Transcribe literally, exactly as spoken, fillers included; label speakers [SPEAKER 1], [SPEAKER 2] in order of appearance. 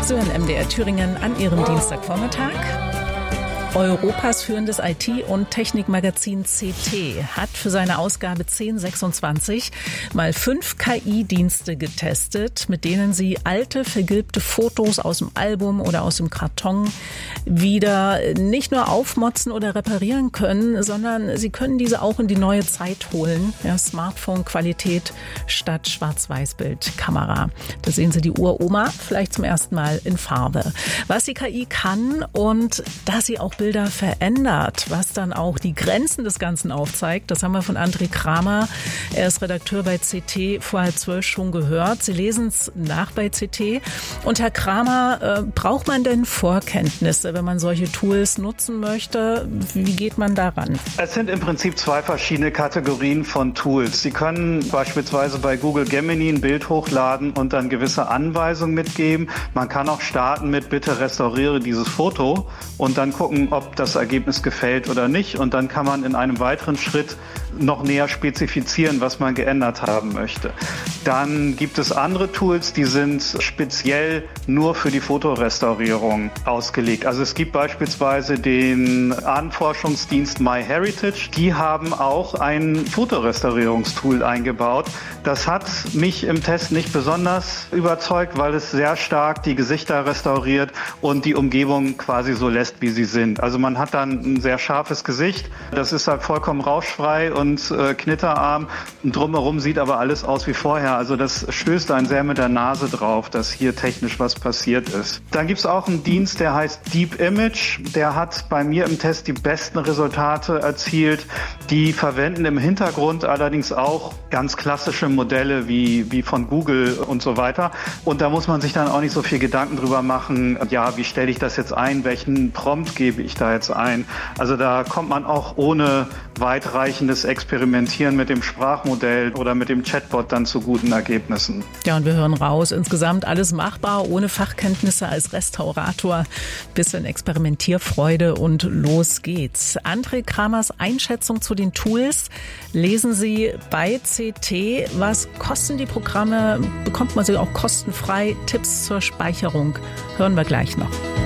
[SPEAKER 1] So in M D R Thüringen an Ihrem Dienstagvormittag. Europas führendes I T- und Technikmagazin C T hat für seine Ausgabe zehn sechsundzwanzig mal fünf K I-Dienste getestet, mit denen sie alte, vergilbte Fotos aus dem Album oder aus dem Karton wieder nicht nur aufmotzen oder reparieren können, sondern sie können diese auch in die neue Zeit holen. Ja, Smartphone-Qualität statt Schwarz-Weiß-Bild-Kamera. Da sehen Sie die Uroma vielleicht zum ersten Mal in Farbe. Was die K I kann und dass sie auch Bilder verändert, was dann auch die Grenzen des Ganzen aufzeigt. Das haben wir von André Kramer. Er ist Redakteur bei C T, vor halb zwölf schon gehört. Sie lesen es nach bei C T. Und Herr Kramer, äh, braucht man denn Vorkenntnisse, wenn man solche Tools nutzen möchte? Wie geht man daran?
[SPEAKER 2] Es sind im Prinzip zwei verschiedene Kategorien von Tools. Sie können beispielsweise bei Google Gemini ein Bild hochladen und dann gewisse Anweisungen mitgeben. Man kann auch starten mit bitte restauriere dieses Foto und dann gucken, ob das Ergebnis gefällt oder nicht. Und dann kann man in einem weiteren Schritt noch näher spezifizieren, was man geändert haben möchte. Dann gibt es andere Tools, die sind speziell nur für die Fotorestaurierung ausgelegt. Also es gibt beispielsweise den Ahnenforschungsdienst MyHeritage. Die haben auch ein Fotorestaurierungstool eingebaut. Das hat mich im Test nicht besonders überzeugt, weil es sehr stark die Gesichter restauriert und die Umgebung quasi so lässt, wie sie sind. Also man hat dann ein sehr scharfes Gesicht. Das ist halt vollkommen rauschfrei und äh, knitterarm. Und drumherum sieht aber alles aus wie vorher. Also das stößt einen sehr mit der Nase drauf, dass hier technisch was passiert ist. Dann gibt es auch einen Dienst, der heißt Deep Image. Der hat bei mir im Test die besten Resultate erzielt. Die verwenden im Hintergrund allerdings auch ganz klassische Modelle wie, wie von Google und so weiter. Und da muss man sich dann auch nicht so viel Gedanken drüber machen, ja, wie stelle ich das jetzt ein, welchen Prompt gebe ich da jetzt ein. Also da kommt man auch ohne weitreichendes Experimentieren mit dem Sprachmodell oder mit dem Chatbot dann zu guten Ergebnissen.
[SPEAKER 1] Ja, und wir hören raus, insgesamt alles machbar, ohne Fachkenntnisse als Restaurator, bisschen Experimentierfreude und los geht's. André Kramers Einschätzung zu den Tools lesen Sie bei C T. Was kosten die Programme? Bekommt man sie auch kostenfrei? Tipps zur Speicherung hören wir gleich noch.